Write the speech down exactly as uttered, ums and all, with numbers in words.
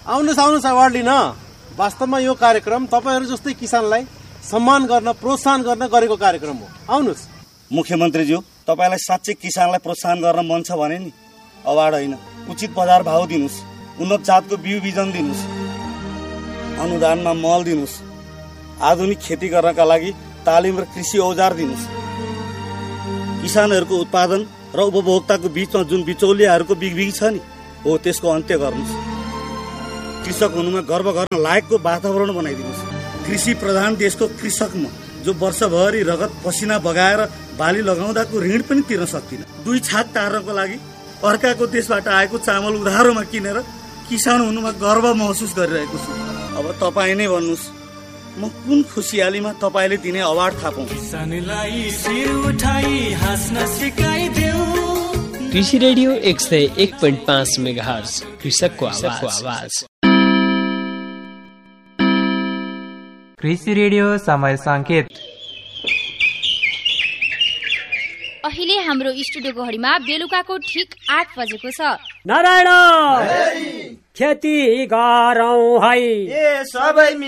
आउनुहोस् आउनुहोस् अवार्ड लिन। वास्तवमा यो कार्यक्रम तपाईहरू जस्तै किसानलाई सम्मान गर्न प्रोत्साहन गर्न गरेको कार्यक्रम हो। आउनुहोस्। मुख्यमन्त्रीज्यू, तपाईँलाई साँच्चै किसानलाई प्रोत्साहन गर्न मन छ भने नि अवार्ड होइन, उचित बजार भाव दिनुहोस्, उन्नत जातको बिउ बिजन दिनुहोस्, अनुदानमा मल दिनुहोस्, आधुनिक खेती गर्नका लागि तालिम र कृषि औजार दिनुहोस्। किसानहरूको उत्पादन र उपभोक्ताको बीचमा जुन बिचौलियाहरूको बिगबिगी छ नि हो त्यसको अन्त्य गर्नुहोस्। कृषक हुनुमा गर्व गर्न लायकको वातावरण बनाइदिनुहोस्। कृषि प्रधान देशको कृषकमा जो वर्षभरि रगत पसिना बगाएर बाली लगाउँदाको ऋण पनि तिर्न सक्दिन, दुई छाक टार्नको लागि अर्काको देशबाट आएको चामल उधारोमा किनेर किसान हुनुमा गर्व महसुस गरिरहेको छु। अब तपाईँ नै भन्नुहोस्, म कुन खुसियालीमा तपाईँले दिने अवार्ड थापौँ? कृषि रेडियो एक सय एक पोइन्ट पाँच मेगाहर्ज, कृषकको आवाज। कृषि रेडियो समय संकेत। अहिले हाम्रो स्टुडियोको घडीमा बेलुकाको ठिक आठ बजेको छ। नारायण खेती गरौँ है, ए सबै